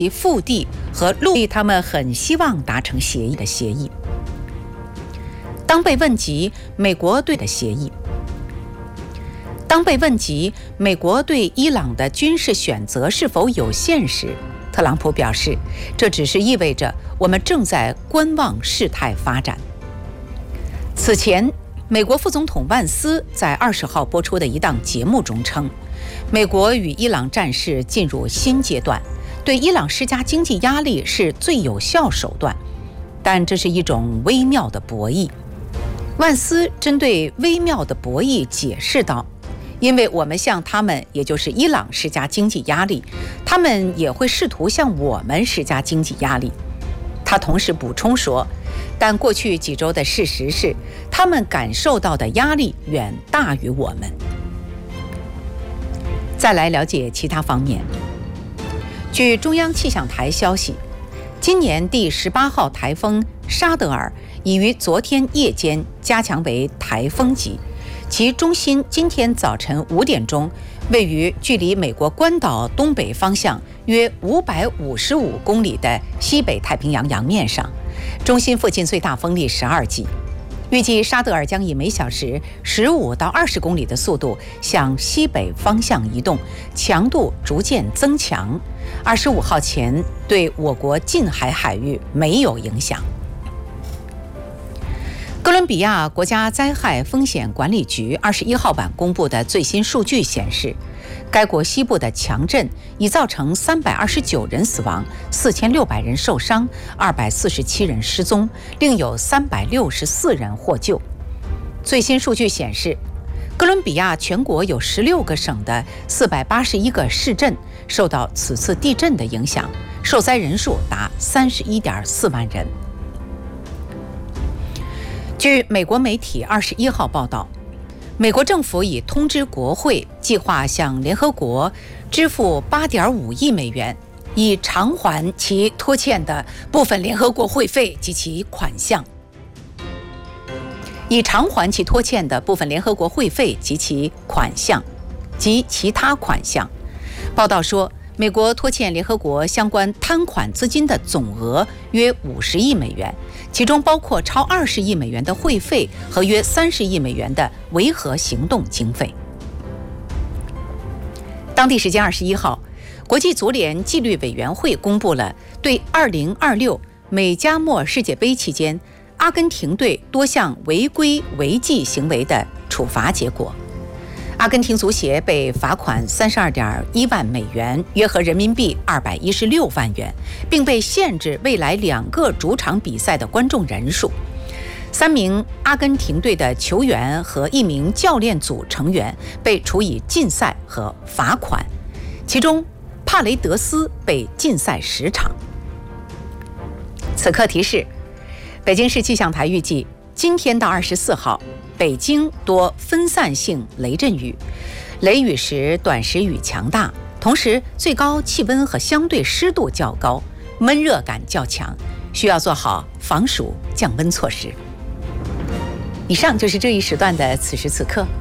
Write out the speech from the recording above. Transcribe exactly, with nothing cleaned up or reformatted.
其腹地和陆地，他们很希望达成协议的协议。当被问及美国对的协议，当被问及美国对伊朗的军事选择是否有限时，特朗普表示，这只是意味着我们正在观望事态发展。此前，美国副总统万斯在二十号播出的一档节目中称，美国与伊朗战事进入新阶段，对伊朗施加经济压力是最有效手段，但这是一种微妙的博弈。万斯针对微妙的博弈解释道，因为我们向他们，也就是伊朗施加经济压力，他们也会试图向我们施加经济压力。他同时补充说，但过去几周的事实是，他们感受到的压力远大于我们。再来了解其他方面。据中央气象台消息，今年第十八号台风沙德尔已于昨天夜间加强为台风级，其中心今天早晨五点钟位于距离美国关岛东北方向约五百五十五公里的西北太平洋洋面上，中心附近最大风力十二级。预计沙德尔将以每小时十五到二十公里的速度向西北方向移动，强度逐渐增强。二十五号前对我国近海海域没有影响。哥伦比亚国家灾害风险管理局二十一号晚公布的最新数据显示，该国西部的强震已造成三百二十九人死亡，四千六百人受伤，二百四十七人失踪，另有三百六十四人获救。最新数据显示，哥伦比亚全国有十六个省的四百八十一个市镇受到此次地震的影响，受灾人数达三十一点四万人。据美国媒体二十一号报道，美国政府已通知国会，计划向联合国支付八点五亿美元，以偿还其拖欠的部分联合国会费及其款项。以偿还其拖欠的部分联合国会费及其款项及其他款项。报道说，美国拖欠联合国相关摊款资金的总额约五十亿美元，其中包括超二十亿美元的会费和约三十亿美元的维和行动经费。当地时间二十一号，国际足联纪律委员会公布了对二零二六美加墨世界杯期间阿根廷队多项违规违纪行为的处罚结果。阿根廷足协被罚款三十二点一万美元，约合人民币二百一十六万元，并被限制未来两个主场比赛的观众人数。三名阿根廷队的球员和一名教练组成员被处以禁赛和罚款，其中帕雷德斯被禁赛十场。此刻提示，北京市气象台预计今天到二十四号，北京多分散性雷阵雨，雷雨时短时雨强大，同时最高气温和相对湿度较高，闷热感较强，需要做好防暑降温措施。以上就是这一时段的此时此刻。